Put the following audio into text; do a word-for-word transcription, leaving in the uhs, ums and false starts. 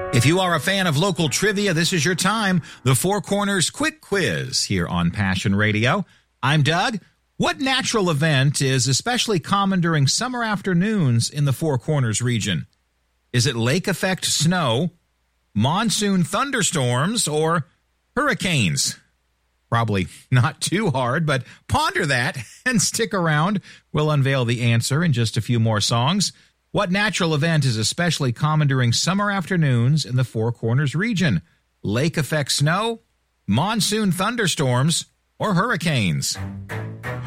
If you are a fan of local trivia, this is your time. The Four Corners Quick Quiz here on Passion Radio. I'm Doug. What natural event is especially common during summer afternoons in the Four Corners region? Is it lake effect snow, monsoon thunderstorms, or hurricanes? Probably not too hard, but ponder that and stick around. We'll unveil the answer in just a few more songs. What natural event is especially common during summer afternoons in the Four Corners region? Lake effect snow, monsoon thunderstorms, or hurricanes?